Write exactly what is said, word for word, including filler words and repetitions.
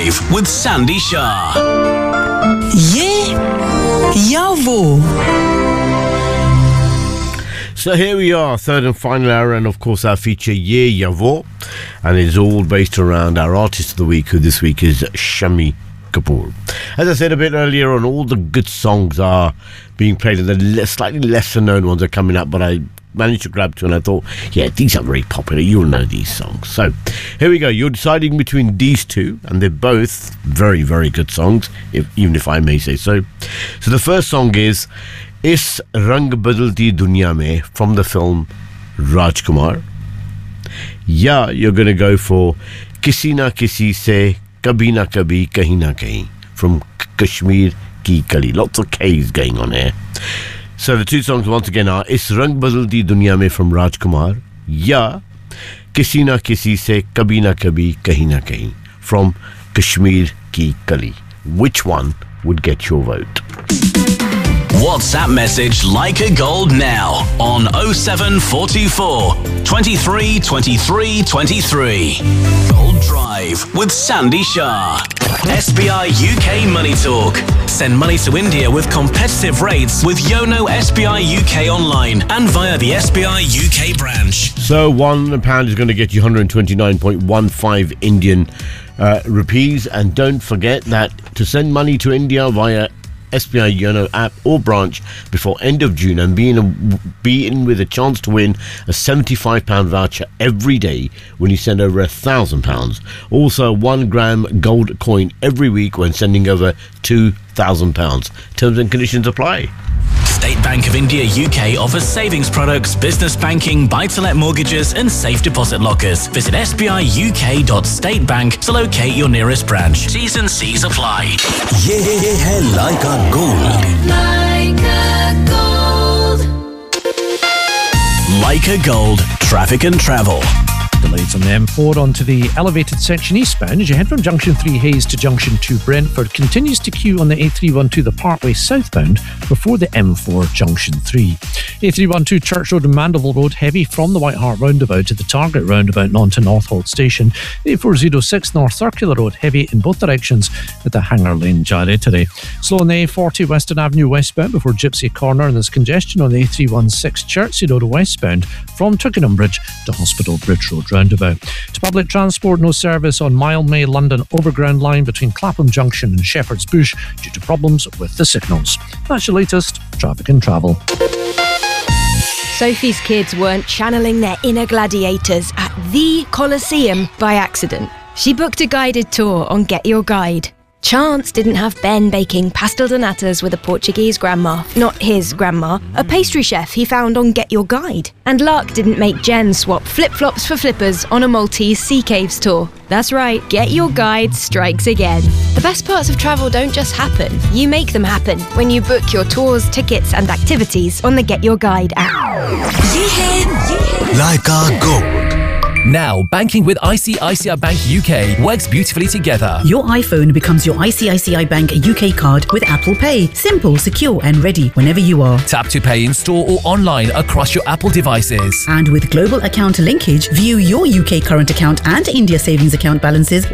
Drive with Sandy Shah. Ye ya wo. So here we are, third and final hour, and of course our feature Ye Ya Wo, and it's all based around our artist of the week, who this week is Shami Kapoor. As I said a bit earlier on, all the good songs are being played, and the slightly lesser known ones are coming up, but I managed to grab two and I thought, yeah, these are very popular, you'll know these songs. So here we go, you're deciding between these two, and they're both very, very good songs, if, even if I may say so. So the first song is Is Rang Badalti Duniya Mein from the film Rajkumar. Yeah, you're going to go for Kisi Na Kisi Se Kabhi Na Kabhi Kahin Na Kahin from Kashmir Ki Kali. Lots of K's going on here. So the two songs once again are Is Rang Badalti Duniya Mein from Rajkumar, Ya Kisi Na Kisi Se Kabhi Na Kabhi Kahin Na Kahin from Kashmir Ki Kali. Which one would get your vote? WhatsApp message Leica Gold now on oh seven four two four, twenty-three, twenty-three, twenty-three. Gold Drive with Sandy Shah. S B I U K Money Talk. Send money to India with competitive rates with Yono S B I U K online and via the S B I U K branch. So one pound is going to get you one hundred twenty-nine point one five Indian uh, rupees, and don't forget that to send money to India via S B I Yono app or branch before end of June and be in, be in with a chance to win a seventy-five pound voucher every day when you send over a thousand pounds. Also one gram gold coin every week when sending over two thousand pounds. Terms and conditions apply. State Bank of India U K offers savings products, business banking, buy-to-let mortgages and safe deposit lockers. Visit s b i u k dot state bank to locate your nearest branch. T's and C's apply. Ye hai Leica Gold. Leica Gold. Leica Gold. Traffic and travel. Delays on the M four onto the elevated section eastbound as you head from Junction three Hayes to Junction two Brentford. Continues to queue on the A three twelve the Parkway southbound before the M four Junction three. A three twelve Church Road and Mandeville Road heavy from the White Hart roundabout to the Target roundabout and on to Northolt Station. A four oh six North Circular Road heavy in both directions at the Hanger Lane Gyratory. Slow on the A forty Western Avenue westbound before Gypsy Corner, and there's congestion on the A three sixteen Chertsey Road westbound from Twickenham Bridge to Hospital Bridge Road roundabout. To public transport, no service on Mile May London Overground line between Clapham Junction and Shepherd's Bush due to problems with the signals. That's your latest traffic and travel. Sophie's kids weren't channeling their inner gladiators at the Colosseum by accident. She booked a guided tour on Get Your Guide. Chance didn't have Ben baking pastel de natas with a Portuguese grandma, not his grandma, a pastry chef he found on Get Your Guide. And luck didn't make Jen swap flip-flops for flippers on a Maltese sea caves tour. That's right, Get Your Guide strikes again. The best parts of travel don't just happen, you make them happen when you book your tours, tickets and activities on the Get Your Guide app. Leica Gold. Now, banking with I C I C I Bank U K works beautifully together. Your iPhone becomes your I C I C I Bank U K card with Apple Pay. Simple, secure and ready whenever you are. Tap to pay in store or online across your Apple devices. And with global account linkage, view your U K current account and India savings account balances